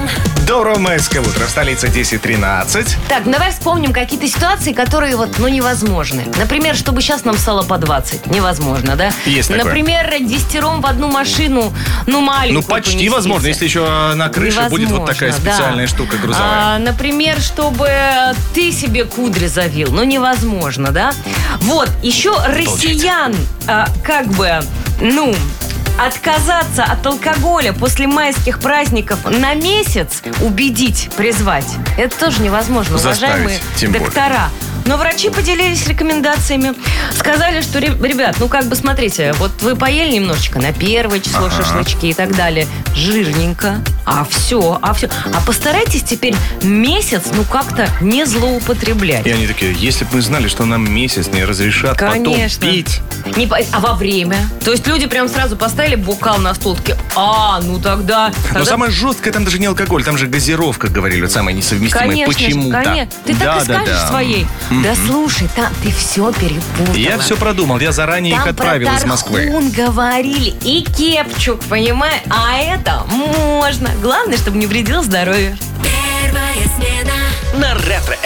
Доброго майского утра. В столице 10:13. Так, давай вспомним какие-то ситуации, которые невозможны. Например, чтобы сейчас нам стало по 20. Невозможно, да? Есть такое. Например, 10 в одну машину, маленькую Почти поместиться. возможно, если еще на крыше будет вот такая Невозможно, специальная да. штука грузовая. Например, чтобы ты себе кудри завил. Невозможно, да? Вот, еще россиян отказаться от алкоголя после майских праздников на месяц убедить, призвать. Это тоже невозможно, Заставить, уважаемые тем более. доктора. Но врачи поделились рекомендациями. Сказали, что, ребят, смотрите, вот вы поели немножечко на первое число шашлычки и так далее. Жирненько. А постарайтесь теперь месяц, как-то не злоупотреблять. И они такие, если бы мы знали, что нам месяц не разрешат Конечно. потом пить. А во время? То есть люди прям сразу поставили бокал на стол, такие, тогда... Но самое жесткое там даже не алкоголь, там же газировка, говорили, вот самое несовместимое. Конечно, Почему-то. конечно. Ты так и скажешь своей. Да слушай, ты все перепутала. Я все продумал, я заранее их отправил из Москвы. Там про тархун говорили и кепчук, понимаешь? А это можно. Главное, чтобы не вредил здоровью. Первая смена на Ретро